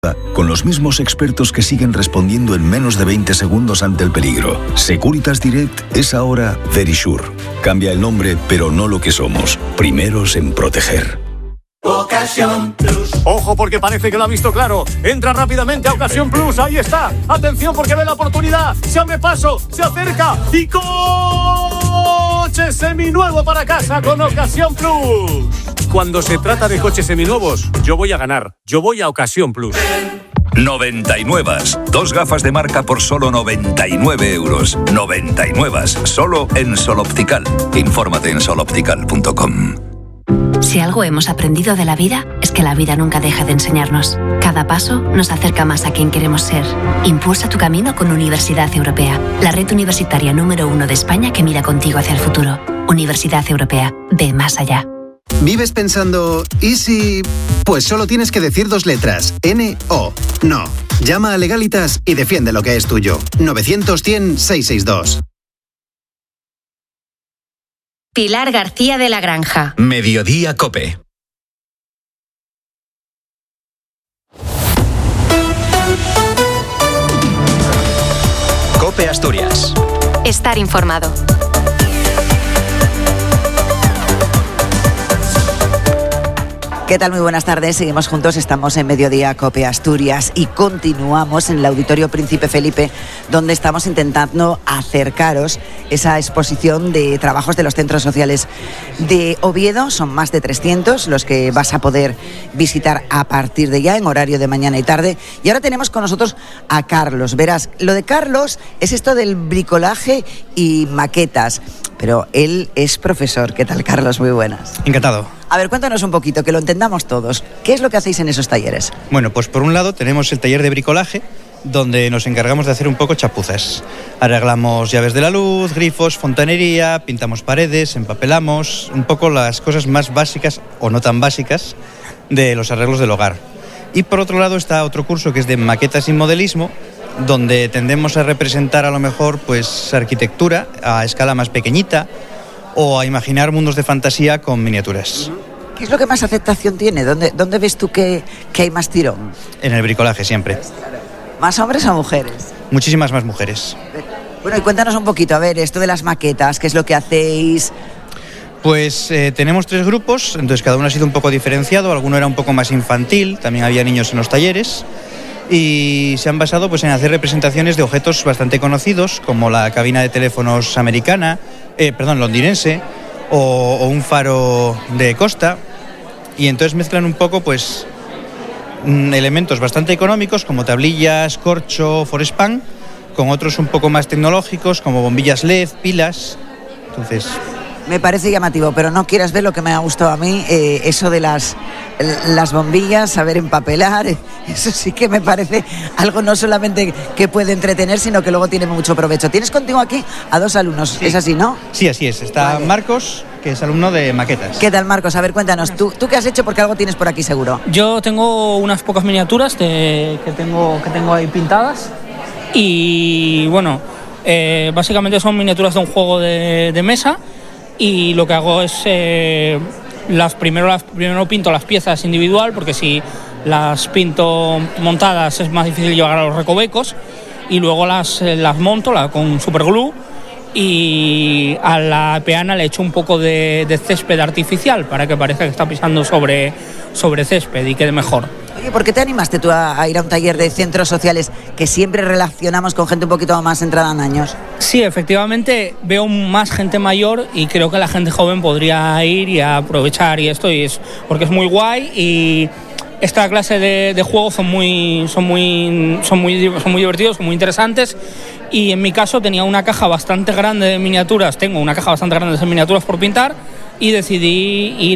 con los mismos expertos que siguen respondiendo en menos de 20 segundos ante el peligro. Securitas Direct es ahora Verisure. Cambia el nombre, pero no lo que somos. Primeros en proteger. Ocasión Plus. Ojo, porque parece que lo ha visto claro. Entra rápidamente a Ocasión Plus. Ahí está. Atención, porque ve la oportunidad. Se abre paso, se acerca y coche seminuevo para casa con Ocasión Plus. Cuando se trata de coches seminuevos, yo voy a ganar. Yo voy a Ocasión Plus. 99. 2 gafas de marca por solo 99 euros. 99. Solo en Sol Optical. Infórmate en soloptical.com. Si algo hemos aprendido de la vida, es que la vida nunca deja de enseñarnos. Cada paso nos acerca más a quien queremos ser. Impulsa tu camino con Universidad Europea, la red universitaria número 1 de España que mira contigo hacia el futuro. Universidad Europea, ve más allá. ¿Vives pensando, ¿y si...? Pues solo tienes que decir 2 letras, N-O. No. Llama a Legalitas y defiende lo que es tuyo. 900-100-662. Pilar García de la Granja. Mediodía COPE. COPE Asturias. Estar informado. ¿Qué tal? Muy buenas tardes. Seguimos juntos. Estamos en Mediodía COPE Asturias y continuamos en el Auditorio Príncipe Felipe, donde estamos intentando acercaros esa exposición de trabajos de los centros sociales de Oviedo. Son más de 300 los que vas a poder visitar a partir de ya, en horario de mañana y tarde. Y ahora tenemos con nosotros a Carlos. Verás, lo de Carlos es esto del bricolaje y maquetas, pero él es profesor. ¿Qué tal, Carlos? Muy buenas. Encantado. A ver, cuéntanos un poquito, que lo entendamos todos. ¿Qué es lo que hacéis en esos talleres? Bueno, pues por un lado tenemos el taller de bricolaje, donde nos encargamos de hacer un poco chapuzas. Arreglamos llaves de la luz, grifos, fontanería, pintamos paredes, empapelamos, un poco las cosas más básicas o no tan básicas de los arreglos del hogar. Y por otro lado está otro curso que es de maquetas y modelismo, donde tendemos a representar a lo mejor pues arquitectura a escala más pequeñita o a imaginar mundos de fantasía con miniaturas. ¿Qué es lo que más aceptación tiene? ¿Dónde ves tú que hay más tirón? En el bricolaje siempre. ¿Más hombres o mujeres? Muchísimas más mujeres. Bueno, y cuéntanos un poquito, a ver, esto de las maquetas, ¿qué es lo que hacéis? Pues tenemos 3 grupos, entonces cada uno ha sido un poco diferenciado, alguno era un poco más infantil, también había niños en los talleres, y se han basado pues en hacer representaciones de objetos bastante conocidos, como la cabina de teléfonos londinense, o un faro de costa, y entonces mezclan un poco pues elementos bastante económicos como tablillas, corcho, forespan, con otros un poco más tecnológicos como bombillas LED, pilas. Entonces me parece llamativo, pero no quieras ver lo que me ha gustado a mí, eso de las bombillas, saber empapelar, eso sí que me parece algo no solamente que puede entretener, sino que luego tiene mucho provecho. Tienes contigo aquí a 2 alumnos, sí. ¿Es así, no? Sí, así es. Está vale. Marcos, que es alumno de maquetas. ¿Qué tal, Marcos? A ver, cuéntanos, ¿tú qué has hecho? Porque algo tienes por aquí seguro. Yo tengo unas pocas miniaturas que tengo ahí pintadas y, bueno, básicamente son miniaturas de un juego de mesa. Y lo que hago es, primero pinto las piezas individual, porque si las pinto montadas es más difícil llevar a los recovecos, y luego las monto con superglue, y a la peana le echo un poco de césped artificial para que parezca que está pisando sobre césped y quede mejor. Oye, ¿por qué te animaste tú a ir a un taller de centros sociales que siempre relacionamos con gente un poquito más entrada en años? Sí, efectivamente veo más gente mayor y creo que la gente joven podría ir y aprovechar y esto, porque es muy guay y esta clase de juegos son muy divertidos, son muy interesantes. Y en mi caso tenía una caja bastante grande de miniaturas, tengo una caja bastante grande de miniaturas por pintar, y decidí ir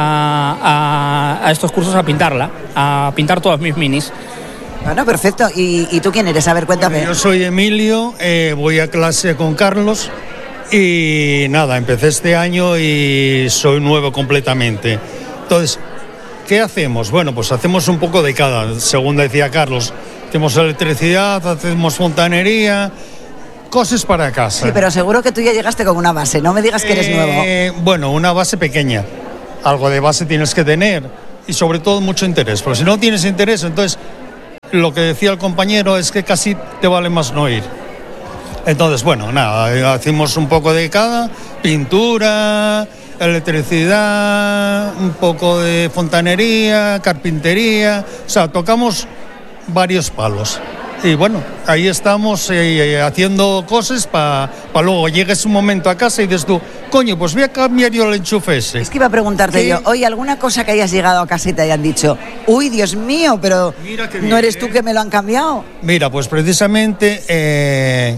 a estos cursos a pintar todas mis minis. Bueno, perfecto. ¿Y tú quién eres? A ver, cuéntame. Bueno, yo soy Emilio, voy a clase con Carlos y nada, empecé este año y soy nuevo completamente. Entonces, ¿qué hacemos? Bueno, pues hacemos un poco de cada, según decía Carlos. Hacemos electricidad, hacemos fontanería, cosas para casa. Sí, pero seguro que tú ya llegaste con una base, no me digas que eres nuevo. Bueno, una base pequeña, algo de base tienes que tener y sobre todo mucho interés, porque si no tienes interés, entonces lo que decía el compañero es que casi te vale más no ir. Entonces, bueno, nada, hacemos un poco de cada, pintura, electricidad, un poco de fontanería, carpintería, o sea, tocamos varios palos. Y bueno, ahí estamos haciendo cosas para luego llegues un momento a casa y dices tú, coño, pues voy a cambiar yo el enchufe ese. Es que iba a preguntarte yo, oye, ¿alguna cosa que hayas llegado a casa y te hayan dicho, uy, Dios mío, pero no eres tú que me lo han cambiado? Mira, pues precisamente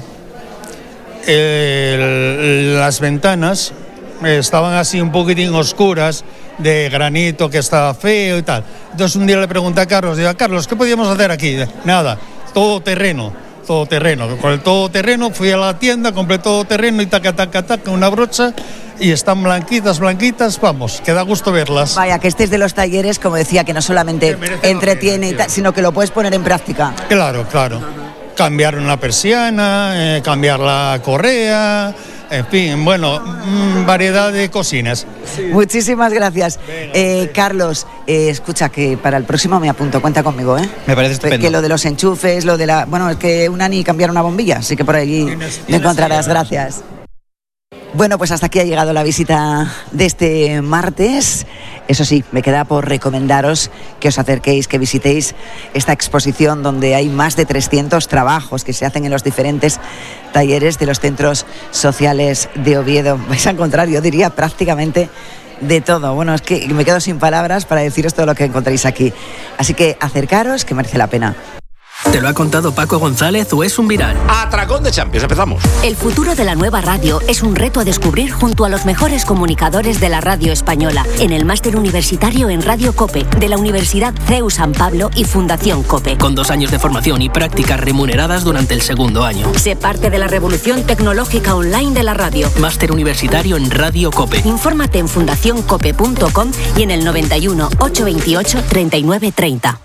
las ventanas estaban así un poquitín oscuras, de granito que estaba feo y tal. Entonces un día le pregunté a Carlos, digo, Carlos, ¿qué podíamos hacer aquí? Nada. Todo terreno. Con el todoterreno fui a la tienda, compré todoterreno y taca, una brocha y están blanquitas, vamos, que da gusto verlas. Vaya, que estés de los talleres, como decía, que no solamente entretiene, y sino que lo puedes poner en práctica. Claro. Cambiar una persiana, cambiar la correa, en fin, bueno, variedad de cosinas. Sí. Muchísimas gracias. Carlos, escucha, que para el próximo me apunto, cuenta conmigo, ¿eh? Me parece estupendo. Que lo de los enchufes, lo de la... Bueno, es que una ni cambiar una bombilla, así que por allí me encontrarás, gracias. Bueno, pues hasta aquí ha llegado la visita de este martes. Eso sí, me queda por recomendaros que os acerquéis, que visitéis esta exposición donde hay más de 300 trabajos que se hacen en los diferentes talleres de los centros sociales de Oviedo. Vais a encontrar, yo diría, prácticamente de todo. Bueno, es que me quedo sin palabras para deciros todo lo que encontréis aquí. Así que acercaros, que merece la pena. ¿Te lo ha contado Paco González o es un viral? Atracón de Champions, empezamos. El futuro de la nueva radio es un reto a descubrir junto a los mejores comunicadores de la radio española en el máster universitario en Radio COPE de la Universidad CEU San Pablo y Fundación COPE. Con 2 años de formación y prácticas remuneradas durante el segundo año. Sé parte de la revolución tecnológica online de la radio. Máster universitario en Radio COPE. Infórmate en fundacioncope.com y en el 91 828 3930.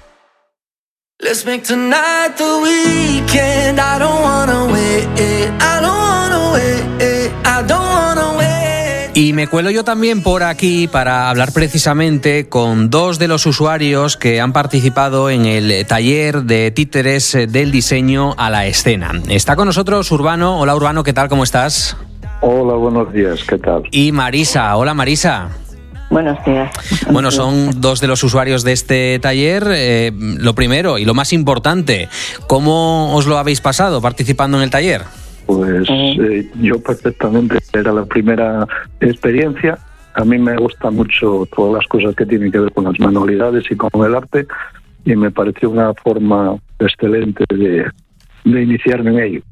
Let's make tonight the weekend. I don't wanna wait. I don't wanna wait. I don't wanna wait. Y me cuelo yo también por aquí para hablar precisamente con 2 de los usuarios que han participado en el taller de títeres del diseño a la escena. Está con nosotros Urbano. Hola Urbano, ¿qué tal? ¿Cómo estás? Hola, buenos días, ¿qué tal? Y Marisa. Hola Marisa. Buenos días. Bueno, son 2 de los usuarios de este taller. Lo primero y lo más importante, ¿cómo os lo habéis pasado participando en el taller? Pues yo perfectamente, era la primera experiencia. A mí me gusta mucho todas las cosas que tienen que ver con las manualidades y con el arte, y me pareció una forma excelente de iniciarme en ello.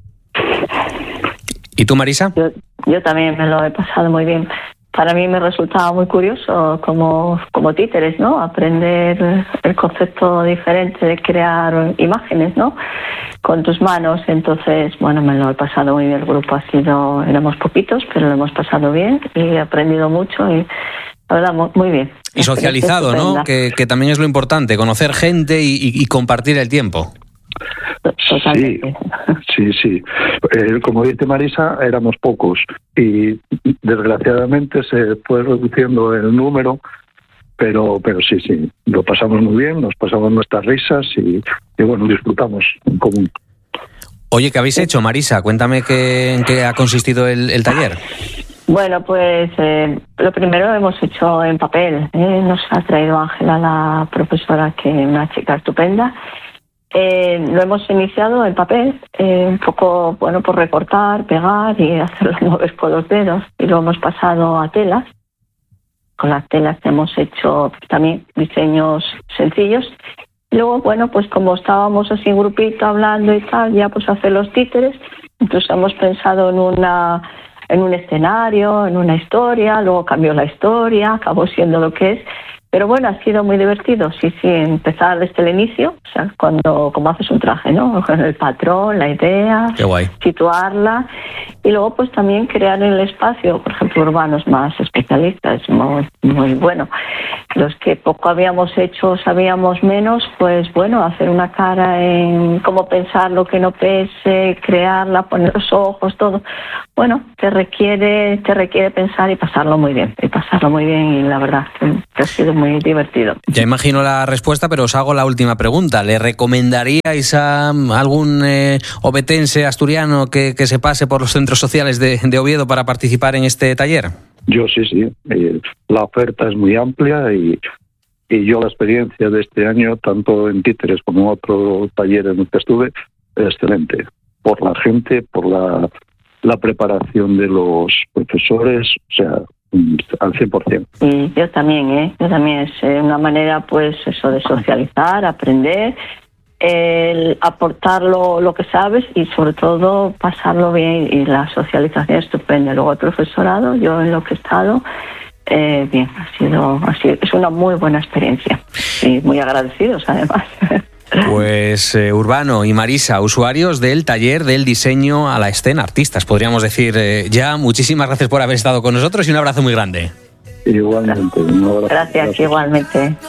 ¿Y tú, Marisa? Yo también me lo he pasado muy bien. Para mí me resultaba muy curioso como títeres, ¿no? Aprender el concepto diferente de crear imágenes, ¿no? Con tus manos. Entonces, bueno, me lo he pasado muy bien. El grupo éramos poquitos, pero lo hemos pasado bien y he aprendido mucho y la verdad, muy bien. Y socializado, ¿no? Que también es lo importante, conocer gente y compartir el tiempo. Sí. Como dice Marisa, éramos pocos y desgraciadamente se fue reduciendo el número, pero sí, lo pasamos muy bien, nos pasamos nuestras risas y bueno, disfrutamos en común. Oye, ¿qué habéis hecho, Marisa? Cuéntame en qué ha consistido el taller. Bueno, pues lo primero hemos hecho en papel. Nos ha traído Ángela, la profesora, que es una chica estupenda. Lo hemos iniciado en papel, un poco, bueno, por recortar, pegar y hacerlo mover con los dedos, y lo hemos pasado a telas. Con las telas hemos hecho también diseños sencillos. Y luego, bueno, pues como estábamos así en grupito hablando y tal, ya pues hacer los títeres. Entonces hemos pensado en un escenario, en una historia, luego cambió la historia, acabó siendo lo que es. Pero bueno, ha sido muy divertido, sí, empezar desde el inicio, o sea, como haces un traje, ¿no? Con el patrón, la idea, qué guay, situarla, y luego pues también crear en el espacio, por ejemplo, urbanos más especialistas, muy bueno. Los que poco habíamos hecho, sabíamos menos, pues bueno, hacer una cara en cómo pensar lo que no pese, crearla, poner los ojos, todo. Bueno, te requiere pensar y pasarlo muy bien, y la verdad que ha sido muy divertido. Ya imagino la respuesta, pero os hago la última pregunta. ¿Le recomendaríais a algún ovetense asturiano que se pase por los centros sociales de Oviedo para participar en este taller? Yo sí. La oferta es muy amplia y yo la experiencia de este año, tanto en Títeres como en otro taller en el que estuve, es excelente. Por la gente, por la preparación de los profesores, o sea, al 100%. Y yo también es una manera, pues, eso de socializar, aprender, aportar lo que sabes y sobre todo pasarlo bien, y la socialización es estupenda. Luego el profesorado, yo en lo que he estado, bien, es una muy buena experiencia y muy agradecidos además. Pues Urbano y Marisa, usuarios del taller del diseño a la escena, artistas, podríamos decir ya. Muchísimas gracias por haber estado con nosotros y un abrazo muy grande. Igualmente. Gracias, igualmente.